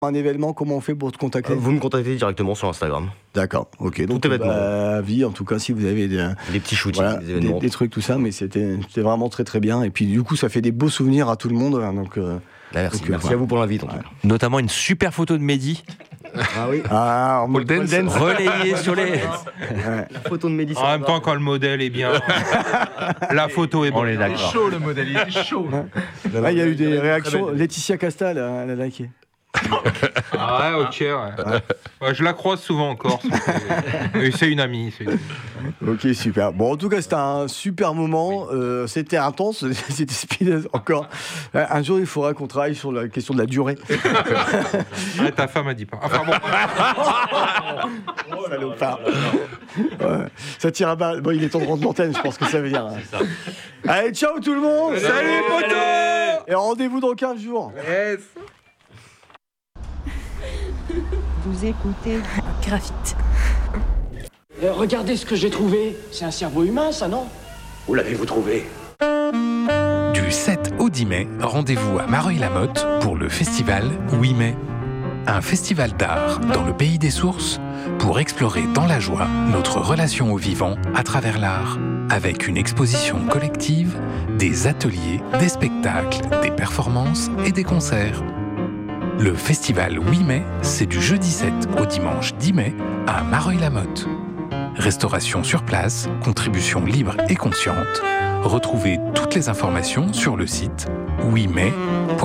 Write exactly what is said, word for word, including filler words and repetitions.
Un événement, comment on fait pour te contacter ? Vous me contactez directement sur Instagram. D'accord, ok. Donc, tout événement. Bah, vie, en tout cas, si vous avez des, des petits shootings, voilà, des événements. Des, des trucs, tout ça, mais c'était, c'était vraiment très très bien. Et puis, du coup, ça fait des beaux souvenirs à tout le monde. Donc, euh, bah, merci, donc, merci voilà. à vous pour l'invite. En tout ouais. cas. Notamment une super photo de Mehdi. Ah oui. Ah, en Pole dance. dance. Relayée sur les. Ouais. La photo de Mehdi. En même temps, quand le modèle est bien, la photo est bonne. On est Il est d'accord. chaud le modèle, il est chaud. Ah, il y a eu des réactions. Laetitia Casta, elle a, elle a liké. Ah ouais, ok, ouais. Ouais, je la croise souvent encore. Et c'est une amie. C'est une... Ok, super. Bon, en tout cas, c'était un super moment. Euh, c'était intense, c'était speed encore. Un jour, il faudra qu'on travaille sur la question de la durée. Ouais, ta femme a dit pas. Enfin bon. Salopard. Ouais. Ça tire à balle. Bon, il est temps de rendre l'antenne, je pense que ça veut dire. Allez, ciao tout le monde. Salut, poteau. Et rendez-vous dans quinze jours. Yes. Vous écoutez Graphite. Euh, regardez ce que j'ai trouvé. C'est un cerveau humain, ça, non ? Où l'avez-vous trouvé ? Du sept au dix mai, rendez-vous à Mareuil-la-Motte pour le festival huit mai. Un festival d'art dans le pays des sources pour explorer dans la joie notre relation au vivant à travers l'art. Avec une exposition collective, des ateliers, des spectacles, des performances et des concerts. Le festival huit mai, c'est du jeudi sept au dimanche dix mai à Mareuil-la-Motte. Restauration sur place, contribution libre et consciente. Retrouvez toutes les informations sur le site huit mai point com.